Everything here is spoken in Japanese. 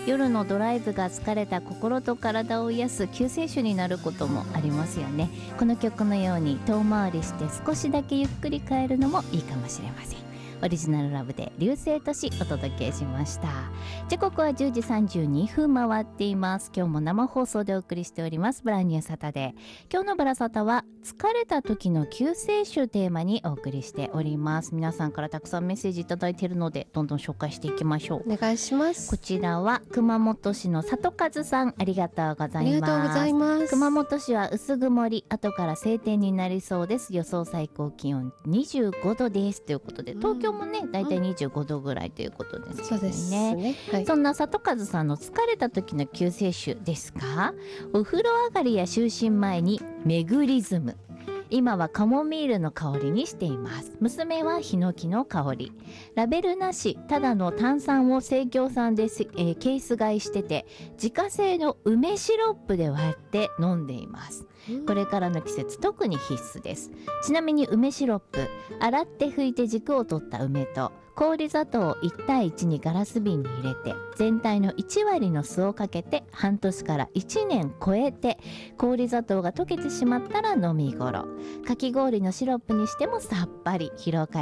夜のドライブが疲れた心と体を癒す救世主になることもありますよね。この曲のように遠回りして少しだけゆっくり帰るのもいいかもしれません。オリジナルラブで流星都市お届けしました。時刻は10時32分回っています。今日も生放送でお送りしておりますブランニューサタデー。今日のブラサタは疲れた時の救世主テーマにお送りしております。皆さんからたくさんメッセージいただいているのでどんどん紹介していきましょう。 お願いします。 こちらは熊本市の里和さん、ありがとうございます。 ありがとうございます。 熊本市は薄曇り、後から晴天になりそうです。予想最高気温25度ですということで、東京もねだいたい25度ぐらいということですね。 そうですね、はい、 そんな里和さんの疲れた時の救世主ですが、お風呂上がりや就寝前にメグリズム、今はカモミールの香りにしています。娘はヒノキの香り。ラベルなし、ただの炭酸を生協さんで、ケース買いしてて、自家製の梅シロップで割って飲んでいます。これからの季節特に必須です。ちなみに梅シロップ、洗って拭いて軸を取った梅と氷砂糖を1対1にガラス瓶に入れて、全体の1割の酢をかけて半年から1年超えて、氷砂糖が溶けてしまったら飲み頃。かき氷のシロップにしてもさっぱり。疲労回